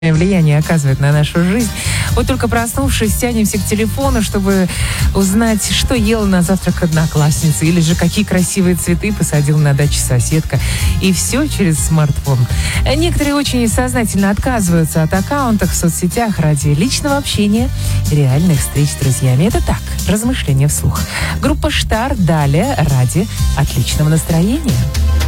влияние оказывает на нашу жизнь. Вот только проснувшись, тянемся к телефону, чтобы узнать, что ела на завтрак одноклассница, или же какие красивые цветы посадила на даче соседка. И все через смартфон. Некоторые очень сознательно отказываются от аккаунтов в соцсетях ради личного общения и реальных встреч с друзьями. Это так, размышления вслух. Группа «Штар» далее ради отличного настроения.